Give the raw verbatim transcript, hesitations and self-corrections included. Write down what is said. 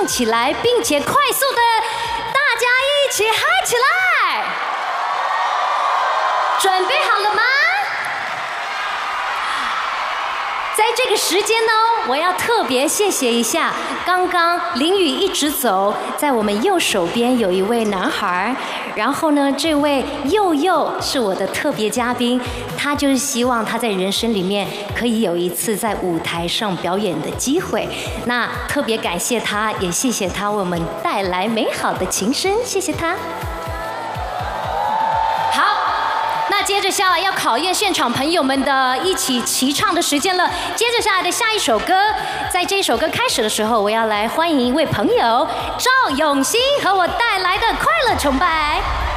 唱起来，并且快速的，大家一起嗨起来！准备好了吗？在这个时间呢，我要特别谢谢一下，刚刚淋雨一直走，在我们右手边有一位男孩，然后呢，这位佑佑是我的特别嘉宾，他就是希望他在人生里面可以有一次在舞台上表演的机会。那特别感谢他，也谢谢他为我们带来美好的琴声，谢谢他。那接着下来要考验现场朋友们的一起齐唱的时间了。接着下来的下一首歌，在这一首歌开始的时候，我要来欢迎一位朋友赵永新和我带来的快乐崇拜。